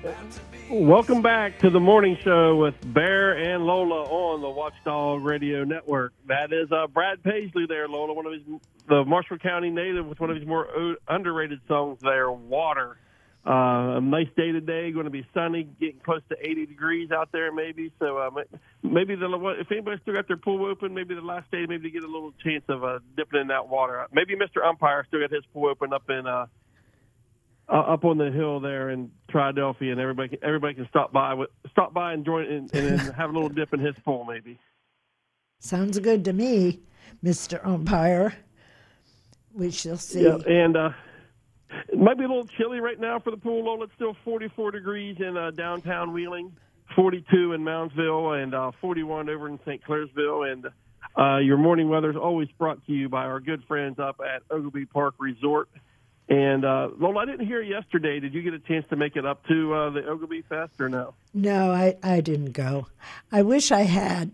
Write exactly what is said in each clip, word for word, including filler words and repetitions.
Welcome back to the morning show with Bear and Lola on the Watchdog Radio Network. That is uh, Brad Paisley there, Lola, one of his, the Marshall County native with one of his more o- underrated songs there, Water. Uh, a nice day today, going to be sunny, getting close to eighty degrees out there maybe. So uh, maybe the, if anybody's still got their pool open, maybe the last day, maybe to get a little chance of uh, dipping in that water. Maybe Mister Umpire still got his pool open up in uh, uh, up on the hill there in Triadelphia, and everybody can, everybody can stop by with, stop by and join and, and have a little dip in his pool maybe. Sounds good to me, Mister Umpire. We shall see. Yeah, and uh, it might be a little chilly right now for the pool, Lola. It's still forty-four degrees in uh, downtown Wheeling, forty-two in Moundsville, and uh, forty-one over in Saint Clairsville. And uh, your morning weather is always brought to you by our good friends up at Ogilvie Park Resort. And, uh, Lola, I didn't hear yesterday. Did you get a chance to make it up to uh, the Ogilvie Fest or no? No, I, I didn't go. I wish I had.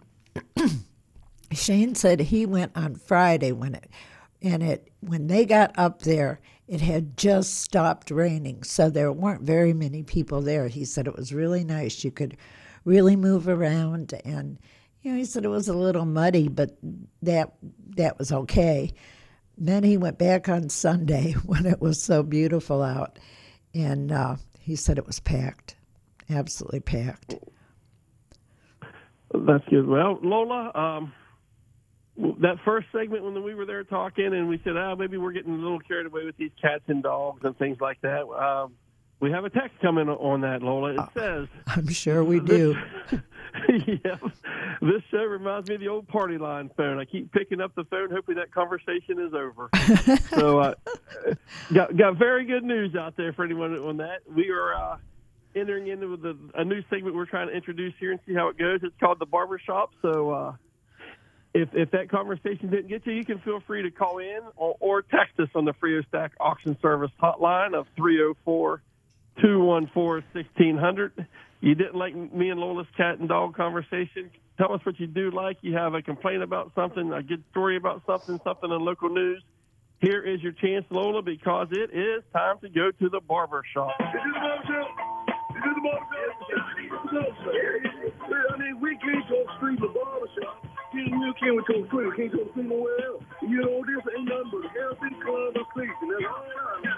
Shane said he went on Friday when it, and it when they got up there, it had just stopped raining, so there weren't very many people there. He said it was really nice. You could really move around, and you know, he said it was a little muddy, but that that was okay. Then he went back on Sunday when it was so beautiful out, and uh, he said it was packed, absolutely packed. That's good. Well, Lola, um, that first segment when we were there talking and we said, oh, maybe we're getting a little carried away with these cats and dogs and things like that. Um, we have a text coming on that, Lola. It says... I'm sure we do. Yeah. This show reminds me of the old party line phone. I keep picking up the phone, hoping that conversation is over. so uh, got, got very good news out there for anyone on that. We are uh, entering into the, a new segment we're trying to introduce here and see how it goes. It's called The Barbershop. So... Uh, If if that conversation didn't get to you, you can feel free to call in or, or text us on the Frio Stack Auction Service hotline of three oh four, two one four, one six zero zero. You didn't like me and Lola's cat and dog conversation? Tell us what you do like. You have a complaint about something, a good story about something, something in local news. Here is your chance, Lola, because it is time to go to the barber shop. Is this the barber shop? Is this the barber shop? I mean, we can't go street the barber shop. You can't go to the street. Can't go to the street nowhere else. You know, this ain't nothing but a L C club or station. That's all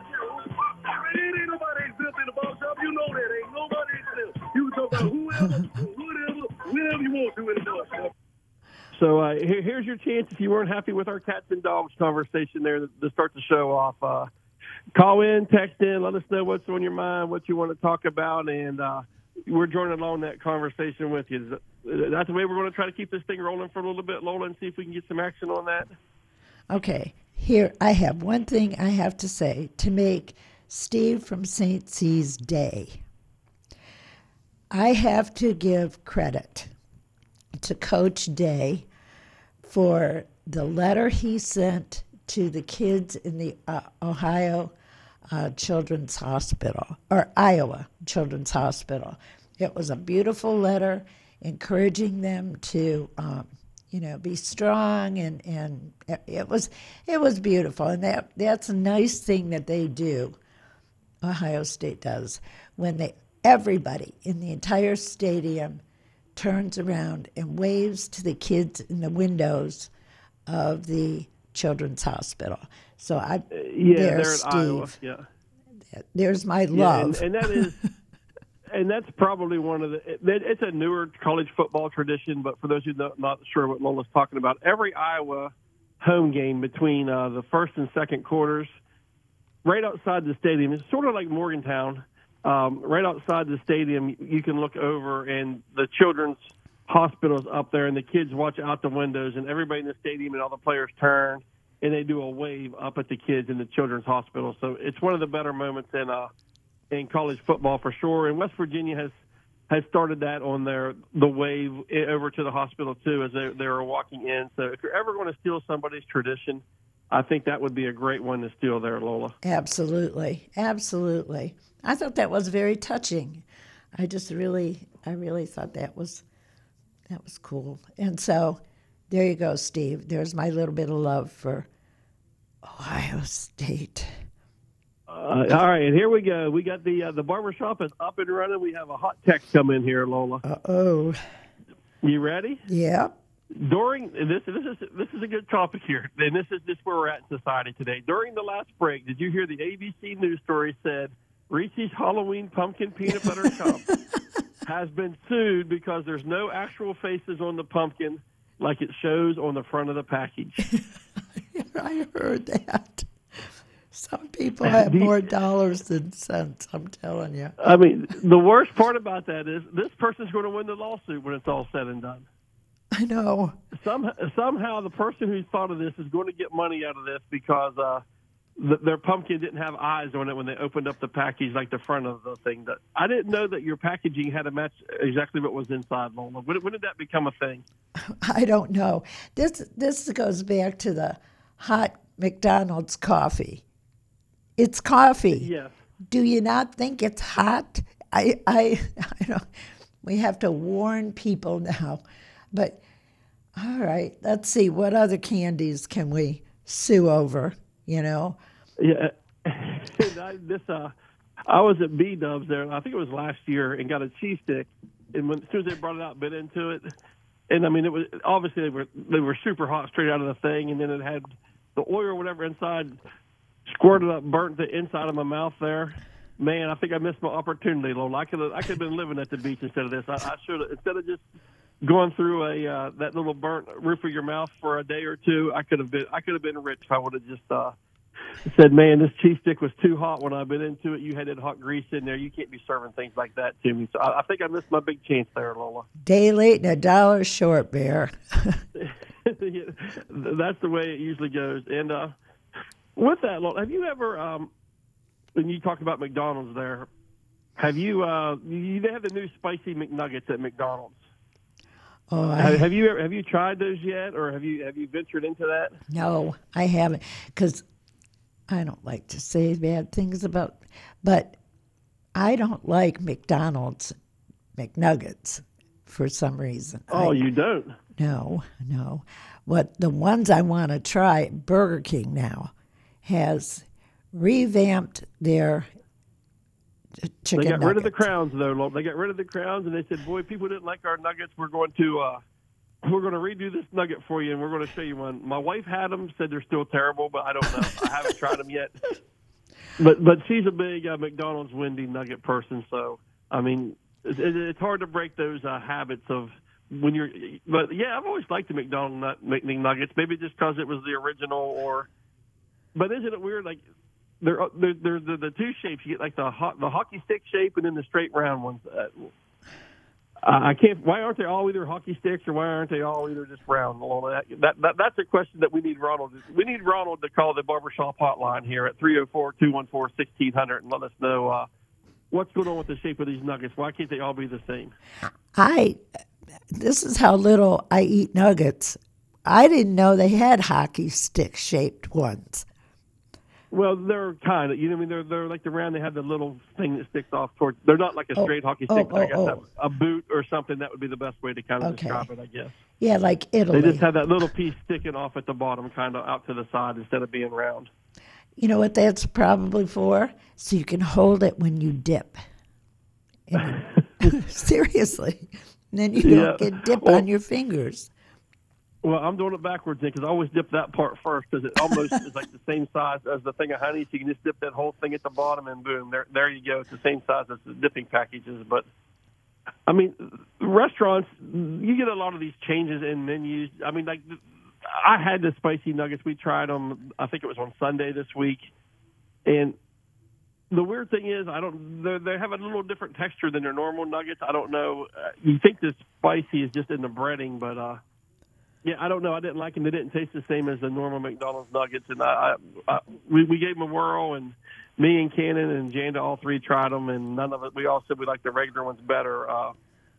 I mean, it ain't nobody exempt in the barber shop. You know that. Ain't nobody exempt. You can talk about whoever, whatever, whatever you want to in the barber shop. So uh, here, here's your chance if you weren't happy with our cats and dogs conversation there to, to start the show off. Uh, call in, text in, let us know what's on your mind, what you want to talk about, and uh, we're joining along that conversation with you. That's the way we're going to try to keep this thing rolling for a little bit, Lola, and see if we can get some action on that. Okay, here I have one thing I have to say to make Steve from Saint C's day. I have to give credit to Coach Day for the letter he sent to the kids in the uh, Ohio uh, Children's Hospital, or Iowa Children's Hospital. It was a beautiful letter encouraging them to, um, you know, be strong, and, and it was it was beautiful. And that that's a nice thing that they do, Ohio State does, when they everybody in the entire stadium turns around and waves to the kids in the windows of the Children's Hospital. So I, uh, yeah, there, they're Steve, at Iowa. Yeah, there's my yeah, love. and, and that is, and that's probably one of the. It, it's a newer college football tradition, but for those who are not sure what Lola's talking about, every Iowa home game between uh, the first and second quarters, right outside the stadium, it's sort of like Morgantown. Um, right outside the stadium, you can look over, and the children's hospital's up there, and the kids watch out the windows, and everybody in the stadium and all the players turn, and they do a wave up at the kids in the children's hospital. So it's one of the better moments in uh, in college football for sure. And West Virginia has has started that on their the wave over to the hospital too, as they they are walking in. So if you're ever going to steal somebody's tradition, I think that would be a great one to steal there, Lola. Absolutely, absolutely. I thought that was very touching. I just really, I really thought that was that was cool. And so, there you go, Steve. There's my little bit of love for Ohio State. Uh, Uh, all right, and here we go. We got the uh, the barbershop is up and running. We have a hot text come in here, Lola. Uh oh. You ready? Yeah. During this, this is this is a good topic here, and this is just where we're at in society today. During the last break, did you hear the A B C news story said Reese's Halloween Pumpkin Peanut Butter Cup has been sued because there's no actual faces on the pumpkin like it shows on the front of the package. I heard that. Some people have more dollars than cents, I'm telling you. I mean, the worst part about that is this person's going to win the lawsuit when it's all said and done. I know. Some, somehow the person who thought of this is going to get money out of this because uh, the, their pumpkin didn't have eyes on it when they opened up the package like the front of the thing. That I didn't know that your packaging had to match exactly what was inside, Lola. When, when did that become a thing? I don't know. This this goes back to the hot McDonald's coffee. It's coffee. Yes. Do you not think it's hot? I I I don't. We have to warn people now. But all right, let's see what other candies can we sue over. You know. Yeah. I, this uh, I was at B Dubs there. I think it was last year, and got a cheese stick. And when, as soon as they brought it out, bit into it. And I mean, it was obviously they were they were super hot straight out of the thing, and then it had the oil or whatever inside, squirted up, burnt the inside of my mouth there. Man, I think I missed my opportunity, Lola. I could have I could have been living at the beach instead of this. I, I should have instead of just going through a uh, that little burnt roof of your mouth for a day or two. I could have been I could have been rich if I would have just uh, said, "Man, this cheese stick was too hot when I bit into it. You had that hot grease in there. You can't be serving things like that to me." So I, I think I missed my big chance there, Lola. Day late and a dollar short, Bear. That's the way it usually goes. And uh, with that, Lola, have you ever, um, when you talk about McDonald's there, have you, uh, you they have the new spicy McNuggets at McDonald's. Oh, I, Have, have you ever, have you tried those yet, or have you have you ventured into that? no, I haven't, because I don't like to say bad things about, but I don't like McDonald's McNuggets for some reason. Oh, I, you don't? No, no. What the ones I want to try, Burger King now has revamped their chicken They got nuggets. rid of the crowns, though. Lo- They got rid of the crowns, and they said, "Boy, people didn't like our nuggets. We're going to uh, we're going to redo this nugget for you, and we're going to show you one." My wife had them, said they're still terrible, but I don't know. I haven't tried them yet. But but she's a big uh, McDonald's Wendy nugget person, so I mean, it, it, it's hard to break those uh, habits of when you're. But yeah, I've always liked the McDonald's nut, McNuggets. Maybe just because it was the original, or. But isn't it weird? Like they're they're, they're the, the two shapes. You get like the ho- the hockey stick shape, and then the straight round ones. Uh, I can't. Why aren't they all either hockey sticks, or why aren't they all either just round? That, that, that that's a question that we need Ronald. We need Ronald to call the barbershop hotline here at three oh four, two one four, one six hundred and let us know uh, what's going on with the shape of these nuggets. Why can't they all be the same? I, this is how little I eat nuggets. I didn't know they had hockey stick shaped ones. Well, they're kind of, you know, what I mean, they're they're like the round. They have the little thing that sticks off towards. They're not like a straight oh, hockey stick. Oh, but I oh, guess oh. that, a boot or something. That would be the best way to kind of Okay. describe it, I guess. Yeah, like Italy. They just have that little piece sticking off at the bottom, kind of out to the side instead of being round. You know what that's probably for? So you can hold it when you dip. And you- seriously. And then you don't Yeah. get dip Well- on your fingers. Well, I'm doing it backwards because I always dip that part first because it almost is like the same size as the thing of honey. So you can just dip that whole thing at the bottom and boom, there, there you go. It's the same size as the dipping packages. But I mean, restaurants, you get a lot of these changes in menus. I mean, like I had the spicy nuggets. We tried them. I think it was on Sunday this week, and the weird thing is, I don't. They have a little different texture than their normal nuggets. I don't know. Uh, you think the spicy is just in the breading, but. uh Yeah, I don't know. I didn't like them. They didn't taste the same as the normal McDonald's nuggets, and I, I, I we, we gave them a whirl, and me and Cannon and Janda all three tried them, and none of it. We all said we like the regular ones better. Uh,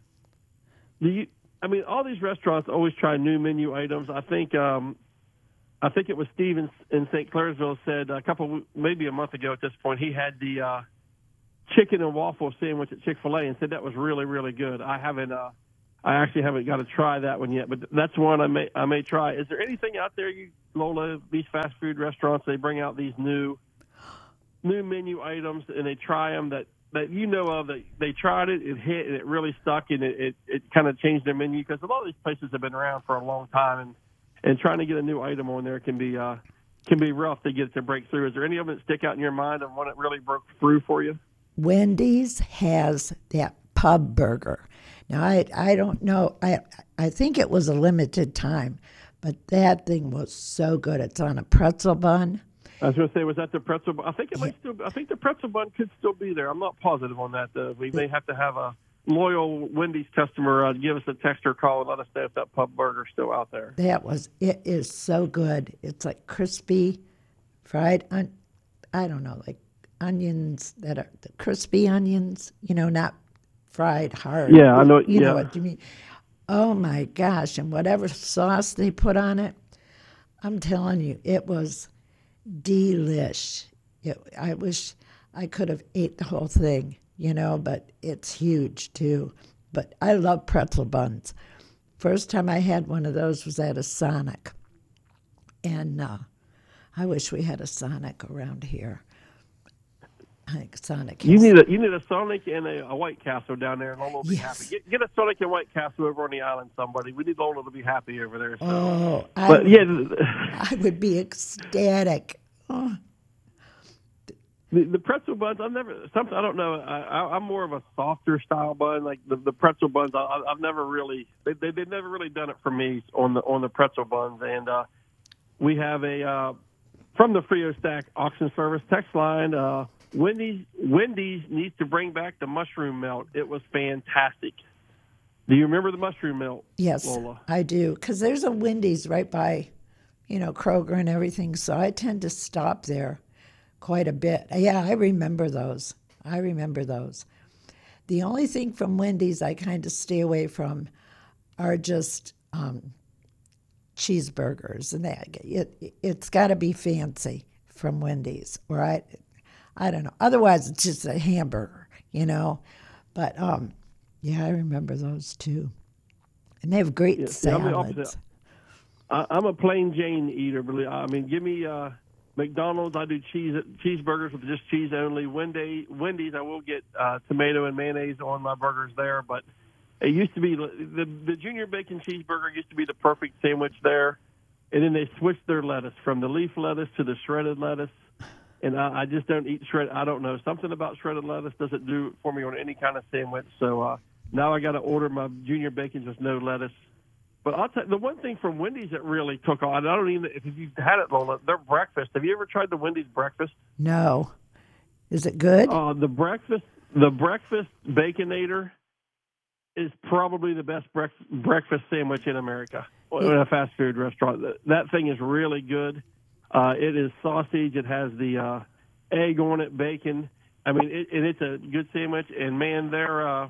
do you? I mean, all these restaurants always try new menu items. I think, um, I think it was Steve in, in Saint Clairsville said a couple, maybe a month ago at this point, he had the uh, chicken and waffle sandwich at Chick-fil-A and said that was really, really good. I haven't. Uh, I actually haven't got to try that one yet, but that's one I may I may try. Is there anything out there, you Lola? These fast food restaurants, they bring out these new new menu items and they try them that, that you know of, that they tried it, it hit, and it really stuck, and it, it, it kind of changed their menu, because a lot of these places have been around for a long time, and, and trying to get a new item on there can be uh, can be rough to get it to break through. Is there any of them that stick out in your mind of one that really broke through for you? Wendy's has that pub burger. Now, I I don't know. I I think it was a limited time, but that thing was so good. It's on a pretzel bun. I was going to say, was that the pretzel bun? I think it might still. I think the pretzel bun could still be there. I'm not positive on that, though. We may have to have a loyal Wendy's customer uh, give us a text or call and let us know if that pub burger's still out there. That was, it is so good. It's like crispy, fried, on, I don't know, like onions that are the crispy onions, you know, not fried hard. Yeah, I know. You yeah. know what you mean. Oh, my gosh. And whatever sauce they put on it, I'm telling you, it was delish. It, I wish I could have ate the whole thing, you know, but it's huge too. But I love pretzel buns. First time I had one of those was at a Sonic. And uh, I wish we had a Sonic around here. I think Sonic has... You need a you need a Sonic and a, a White Castle down there, and Lola will be Yes. happy. Get, get a Sonic and White Castle over on the island, somebody. We need Lola to be happy over there. So. Oh, I, but yeah, I would be ecstatic. Oh. The, the pretzel buns, I've never, something, I don't know, I, I, I'm more of a softer style bun. Like the, the pretzel buns, I, I've never really, they, they, they've never really done it for me on the on the pretzel buns. And uh, we have a, uh, from the Frio Stack Auction Service text line, uh, Wendy's, Wendy's needs to bring back the mushroom melt. It was fantastic. Do you remember the mushroom melt, Yes, Lola? I do. Because there's a Wendy's right by, you know, Kroger and everything. So I tend to stop there quite a bit. Yeah, I remember those. I remember those. The only thing from Wendy's I kind of stay away from are just um, cheeseburgers, and that it it's got to be fancy from Wendy's, or I, I don't know. Otherwise, it's just a hamburger, you know. But um, yeah, I remember those too, and they have great Yeah, see, I'm the salads. opposite. I, I'm a plain Jane eater. Believe I mean, give me. Uh, McDonald's, I do cheese cheeseburgers with just cheese only. Wendy, Wendy's, I will get uh, tomato and mayonnaise on my burgers there. But it used to be the the junior bacon cheeseburger used to be the perfect sandwich there, and then they switched their lettuce from the leaf lettuce to the shredded lettuce. And I, I just don't eat shredded. I don't know, something about shredded lettuce doesn't do it for me on any kind of sandwich. So uh, now I got to order my junior bacons with no lettuce. But I'll tell you, the one thing from Wendy's that really took on, I don't even, if you've had it, Lola, their breakfast. Have you ever tried the Wendy's breakfast? No, is it good? Uh, the breakfast, the breakfast Baconator is probably the best brec- breakfast sandwich in America in a fast food restaurant. That, that thing is really good. Uh, it is sausage. It has the uh, egg on it, bacon. I mean, it, and it's a good sandwich. And man, they're uh,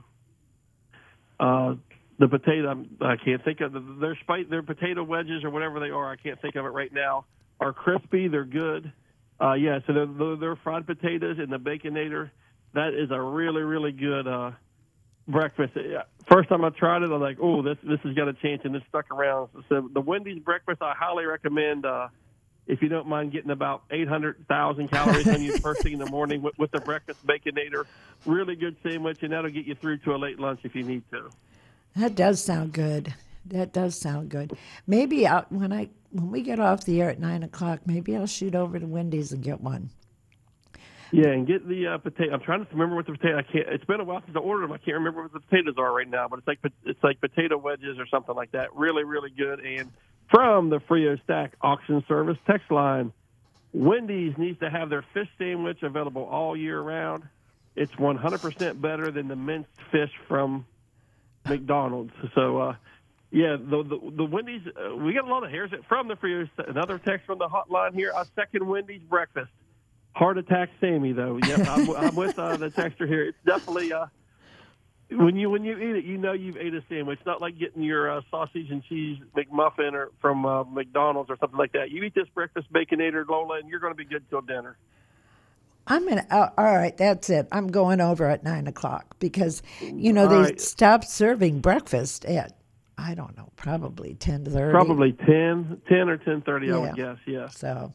uh, the potato, I can't think of, their, spice, their potato wedges or whatever they are, I can't think of it right now, are crispy. They're good. Uh, yeah, so they're, they're fried potatoes and the Baconator. That is a really, really good uh, breakfast. First time I tried it, I was like, oh, this this has got a chance, and it stuck around. So the Wendy's breakfast, I highly recommend uh, if you don't mind getting about eight hundred thousand calories on you first thing in the morning with, with the breakfast Baconator. Really good sandwich, and that'll get you through to a late lunch if you need to. That does sound good. That does sound good. Maybe I'll, when I when we get off the air at nine o'clock, maybe I'll shoot over to Wendy's and get one. Yeah, and get the uh, potato. I'm trying to remember what the potato. I can't. It's been a while since I ordered them. I can't remember what the potatoes are right now. But it's like it's like potato wedges or something like that. Really, really good. And from the Frio Stack Auction Service text line, Wendy's needs to have their fish sandwich available all year round. It's one hundred percent better than the minced fish from McDonald's. So, uh, yeah, the, the the Wendy's, uh, we got a lot of hairs from the Frio. Another text from the hotline here. A second Wendy's breakfast. Heart attack, Sammy. Though, yep, I'm, I'm with uh, the texter here. It's definitely uh, when you when you eat it, you know you've ate a sandwich. It's not like getting your uh, sausage and cheese McMuffin or from uh, McDonald's or something like that. You eat this breakfast Baconator, Lola, and you're going to be good till dinner. I'm gonna. Uh, all right, that's it. I'm going over at nine o'clock because you know All they right. stopped serving breakfast at I don't know, probably ten thirty. Probably ten, ten or ten thirty, I Yeah. would guess. Yeah. So,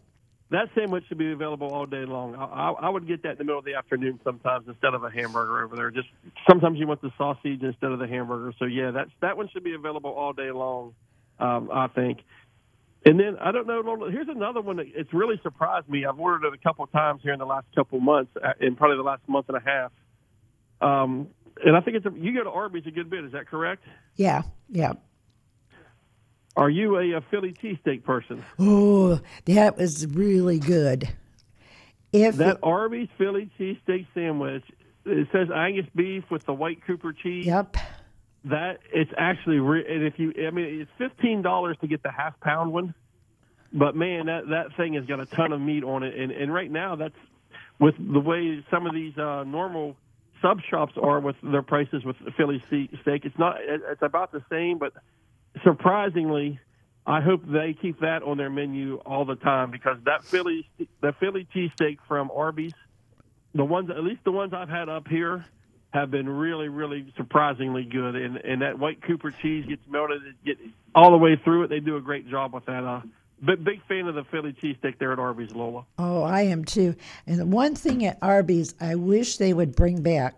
that sandwich should be available all day long. I, I, I would get that in the middle of the afternoon sometimes instead of a hamburger over there. Just sometimes you want the sausage instead of the hamburger. So yeah, that's that one should be available all day long. Um, I think. And then I don't know. Lola, here's another one that it's really surprised me. I've ordered it a couple times here in the last couple months, uh, in probably the last month and a half. Um, and I think it's a, you go to Arby's a good bit. Is that correct? Yeah, yeah. Are you a, a Philly cheesesteak person? Oh, that was really good. If That it, Arby's Philly cheesesteak sandwich, it says Angus beef with the white Cooper cheese. yep, That it's actually, re- and if you, I mean, it's fifteen dollars to get the half pound one, but man, that that thing has got a ton of meat on it, and and right now that's with the way some of these uh, normal sub shops are with their prices with Philly steak. It's not, it's about the same, but surprisingly, I hope they keep that on their menu all the time because that Philly, the Philly cheesesteak from Arby's, the ones, at least the ones I've had up here, have been really, really surprisingly good. And, and that white Cooper cheese gets melted get all the way through it. They do a great job with that. Uh, but big fan of the Philly cheesesteak there at Arby's, Lola. oh, I am too. And the one thing at Arby's I wish they would bring back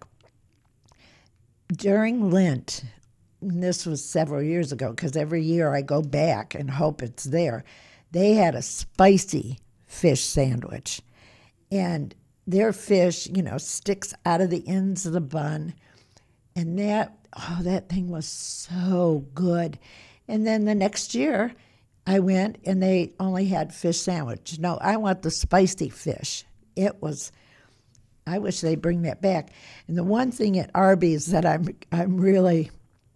during Lent, and this was several years ago because every year I go back and hope it's there, they had a spicy fish sandwich. And their fish, you know, sticks out of the ends of the bun. And that, oh, that thing was so good. And then the next year, I went and they only had fish sandwich. No, I want the spicy fish. It was, I wish they'd bring that back. And the one thing at Arby's that I'm, I'm really,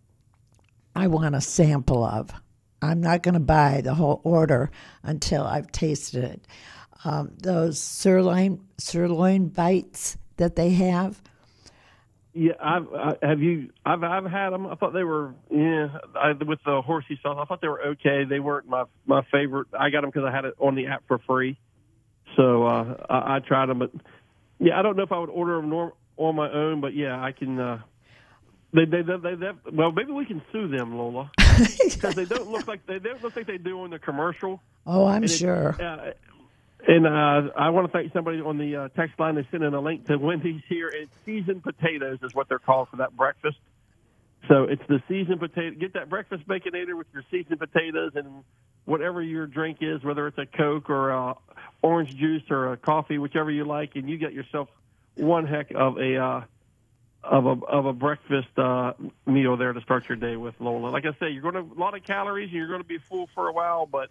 I want a sample of. I'm not going to buy the whole order until I've tasted it. Um, those sirloin sirloin bites that they have. Yeah, I've I, have you. I've I've had them. I thought they were yeah I, with the horsey sauce. I thought they were okay. They weren't my my favorite. I got them because I had it on the app for free, so uh, I, I tried them. But yeah, I don't know if I would order them norm, on my own. But yeah, I can. Uh, they, they they they they well maybe we can sue them, Lola, because they don't look like they, they don't look like they do on the commercial. Oh, I'm And it- sure. uh, And uh, I want to thank somebody on the uh, text line that sent in a link to Wendy's here. It's seasoned potatoes is what they're called for that breakfast. So it's the seasoned potato. Get that breakfast baconator with your seasoned potatoes and whatever your drink is, whether it's a Coke or a orange juice or a coffee, whichever you like, and you get yourself one heck of a uh, of a of a breakfast uh, meal there to start your day with, Lola. Like I say, you're going to a lot of calories and you're going to be full for a while, but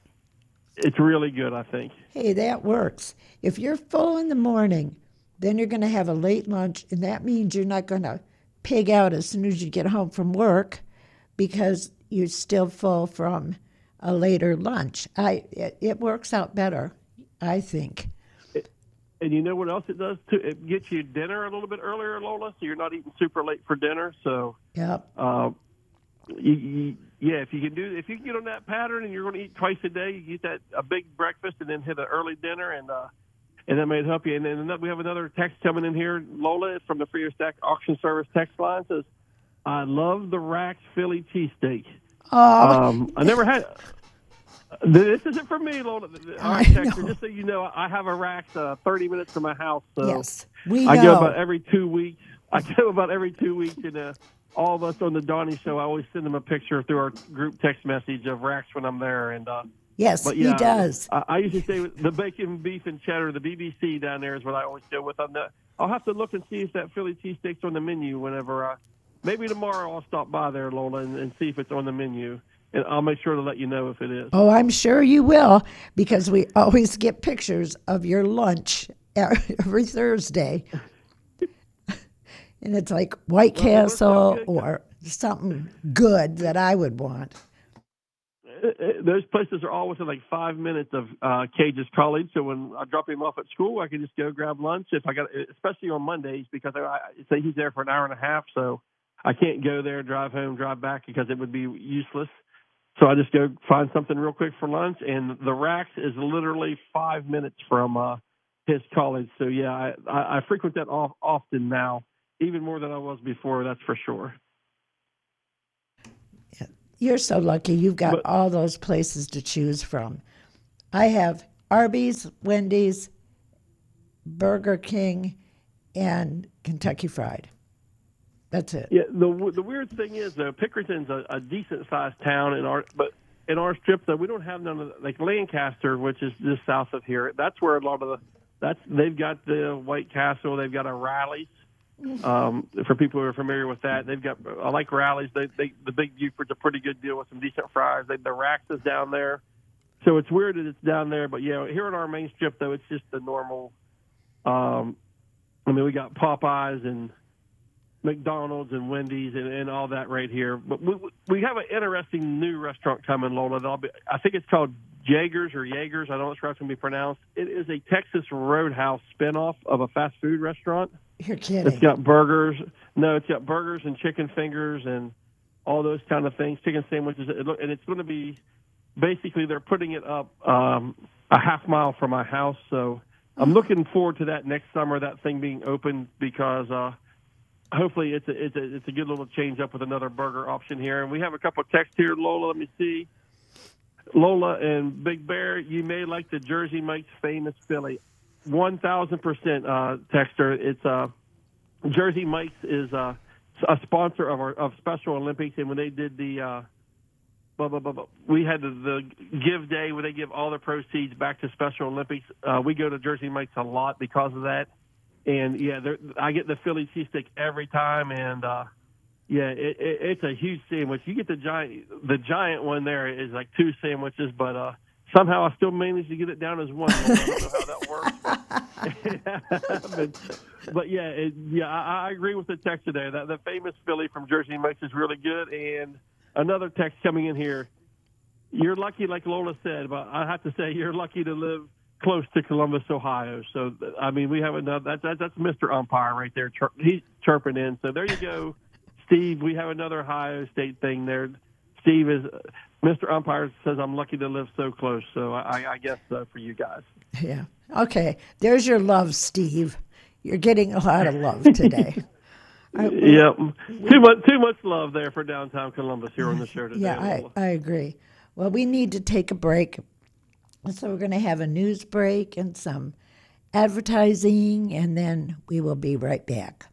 it's really good, I think. Hey, that works. If you're full in the morning, then you're going to have a late lunch, and that means you're not going to pig out as soon as you get home from work because you're still full from a later lunch. I it, it works out better, I think. And you know what else it does too? It gets you dinner a little bit earlier, Lola, so you're not eating super late for dinner. So, Yep. uh, you, you, yeah, if you can do, if you can get on that pattern, and you're going to eat twice a day, you get that a big breakfast and then hit an early dinner, and uh, and that may help you. And then we have another text coming in here, Lola, from the Free Stack Auction Service text line says, "I love the Rax Philly cheesesteak." Oh, Um, I never had. This isn't for me, Lola. All right, I Texter, know. just so you know, I have a Rax uh, thirty minutes from my house. So yes. We I go know. about every two weeks. I go about every two weeks, and uh, all of us on the Donnie Show, I always send them a picture through our group text message of Rax when I'm there. And uh, yes, but yeah, he does. I, I usually say with the bacon, beef, and cheddar. The B B C down there is what I always go with. On the, I'll have to look and see if that Philly cheesesteak's on the menu whenever. I, maybe tomorrow I'll stop by there, Lola, and, and see if it's on the menu. And I'll make sure to let you know if it is. Oh, I'm sure you will, because we always get pictures of your lunch every Thursday. And it's like White Well, that Castle sounds good. or something good that I would want. Uh, uh, Those places are all within like five minutes of uh, Cage's College. So when I drop him off at school, I can just go grab lunch. If I got, especially on Mondays, because I, I say he's there for an hour and a half, so I can't go there, drive home, drive back because it would be useless. So I just go find something real quick for lunch, and the Rax is literally five minutes from uh, his college. So yeah, I, I, I frequent that off, often now, even more than I was before. That's for sure. You're so lucky. You've got But- all those places to choose from. I have Arby's, Wendy's, Burger King, and Kentucky Fried. That's it. Yeah, the the weird thing is, though, Pickerington's a, a decent-sized town in our, but in our strip, though, we don't have none of the, like Lancaster, which is just south of here. That's where a lot of the that's they've got the White Castle, they've got a Rally's. Um, for people who are familiar with that, they've got I like Rally's. They, they the Big Buford's a pretty good deal with some decent fries. They, the Rax is down there, so it's weird that it's down there. But yeah, here in our main strip, though, it's just the normal. Um, I mean, we got Popeyes and McDonald's and Wendy's and, and all that right here. But we we have an interesting new restaurant coming, Lola. That'll be, I think it's called Jaegers or Jaegers. I don't know how it's going to be pronounced. It is a Texas Roadhouse spinoff of a fast food restaurant. You're kidding. It's got burgers. No, it's got burgers and chicken fingers and all those kind of things, chicken sandwiches. And it's going to be basically they're putting it up um, a half mile from my house. So I'm looking forward to that next summer, that thing being open, because uh, hopefully it's a, it's a it's a good little change up with another burger option here. And we have a couple of texts here, Lola. Let me see. Lola and Big Bear, you may like the Jersey Mike's famous Philly. one thousand percent uh, texter. It's uh, Jersey Mike's is uh, a sponsor of our of Special Olympics, and when they did the uh, blah, blah, blah, blah, we had the, the give day where they give all the proceeds back to Special Olympics. Uh, we go to Jersey Mike's a lot because of that, and yeah, I get the Philly cheesesteak every time, and uh, yeah, it, it, it's a huge sandwich. You get the giant the giant one there is like two sandwiches, but uh, somehow I still managed to get it down as one. I don't know how that works. but, but yeah, it, yeah, I, I agree with the text today. That the famous Philly from Jersey Mike's is really good. And another text coming in here. You're lucky, like Lola said, but I have to say you're lucky to live close to Columbus, Ohio. So I mean, we have another. That, that, that's Mister Umpire right there. Chirp, he's chirping in. So there you go, Steve. We have another Ohio State thing there. Steve is. Mister Umpire says I'm lucky to live so close, so I, I guess so for you guys. Yeah. Okay. There's your love, Steve. You're getting a lot of love today. I, yep. Too much too much love there for downtown Columbus here on the show today. Yeah, I, I agree. Well, we need to take a break, so we're going to have a news break and some advertising, and then we will be right back.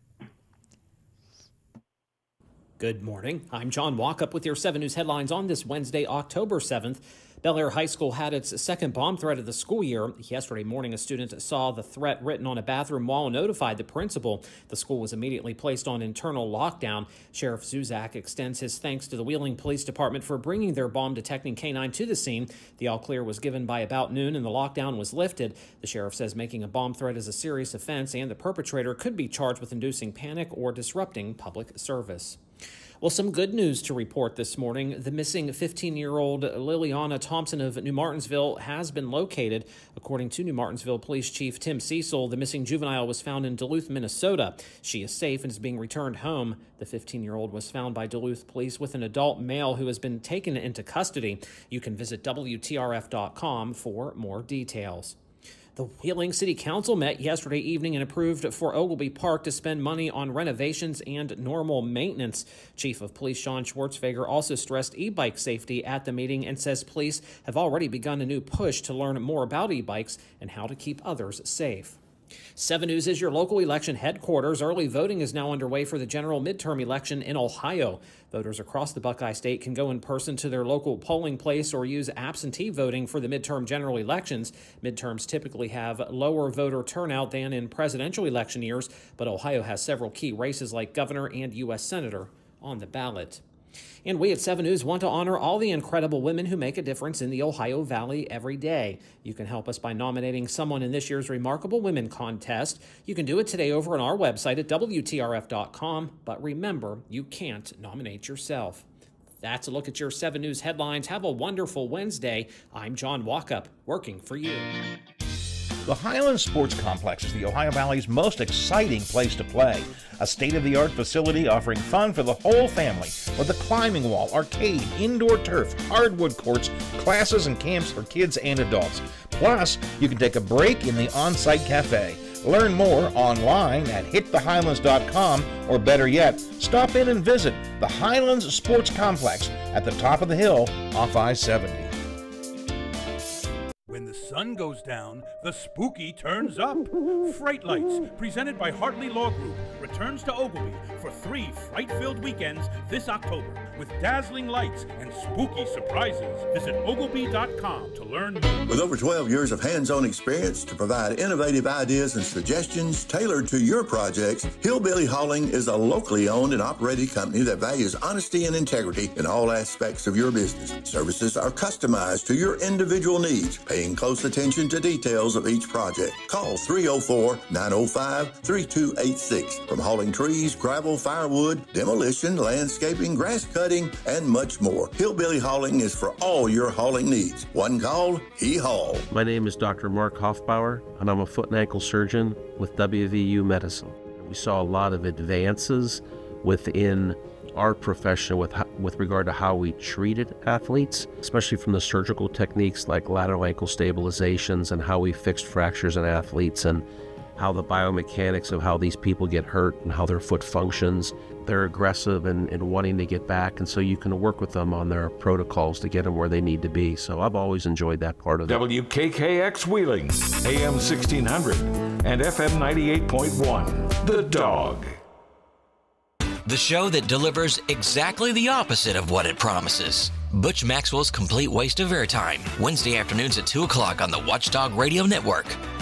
Good morning. I'm John Walkup with your seven News headlines on this Wednesday, October seventh. Bel Air High School had its second bomb threat of the school year. Yesterday morning, a student saw the threat written on a bathroom wall and notified the principal. The school was immediately placed on internal lockdown. Sheriff Zuzak extends his thanks to the Wheeling Police Department for bringing their bomb-detecting canine to the scene. The all-clear was given by about noon and the lockdown was lifted. The sheriff says making a bomb threat is a serious offense and the perpetrator could be charged with inducing panic or disrupting public service. Well, some good news to report this morning. The missing fifteen-year-old Liliana Thompson of New Martinsville has been located. According to New Martinsville Police Chief Tim Cecil, the missing juvenile was found in Duluth, Minnesota. She is safe and is being returned home. The fifteen-year-old was found by Duluth police with an adult male who has been taken into custody. You can visit W T R F dot com for more details. The Wheeling City Council met yesterday evening and approved for Ogilby Park to spend money on renovations and normal maintenance. Chief of Police Sean Schwartzfeger also stressed e-bike safety at the meeting and says police have already begun a new push to learn more about e-bikes and how to keep others safe. seven News is your local election headquarters. Early voting is now underway for the general midterm election in Ohio. Voters across the Buckeye State can go in person to their local polling place or use absentee voting for the midterm general elections. Midterms typically have lower voter turnout than in presidential election years, but Ohio has several key races like governor and U S senator on the ballot. And we at seven News want to honor all the incredible women who make a difference in the Ohio Valley every day. You can help us by nominating someone in this year's Remarkable Women contest. You can do it today over on our website at W T R F dot com. But remember, you can't nominate yourself. That's a look at your seven News headlines. Have a wonderful Wednesday. I'm John Walkup, working for you. The Highlands Sports Complex is the Ohio Valley's most exciting place to play. A state-of-the-art facility offering fun for the whole family with a climbing wall, arcade, indoor turf, hardwood courts, classes and camps for kids and adults. Plus, you can take a break in the on-site cafe. Learn more online at hit the highlands dot com, or better yet, stop in and visit the Highlands Sports Complex at the top of the hill off I seventy. When the sun goes down, the spooky turns up. Fright Lights, presented by Hartley Law Group, returns to Ogilvy for three fright-filled weekends this October with dazzling lights and spooky surprises. Visit Ogilvy dot com to learn more. With over twelve years of hands-on experience to provide innovative ideas and suggestions tailored to your projects, Hillbilly Hauling is a locally owned and operated company that values honesty and integrity in all aspects of your business. Services are customized to your individual needs, paying close attention to details of each project. Call three oh four, nine oh five, three two eight six. From hauling trees, gravel, firewood, demolition, landscaping, grass cutting, and much more. Hillbilly Hauling is for all your hauling needs. One call, he haul. My name is Doctor Mark Hoffbauer, and I'm a foot and ankle surgeon with W V U Medicine. We saw a lot of advances within our profession with with regard to how we treated athletes, especially from the surgical techniques like lateral ankle stabilizations and how we fixed fractures in athletes and how the biomechanics of how these people get hurt and how their foot functions. They're aggressive and, and wanting to get back, and so you can work with them on their protocols to get them where they need to be. So I've always enjoyed that part of it. W K K X Wheeling, A M sixteen hundred and F M ninety-eight point one. The Dog. The show that delivers exactly the opposite of what it promises. Butch Maxwell's Complete Waste of Airtime, Wednesday afternoons at two o'clock on the Watchdog Radio Network.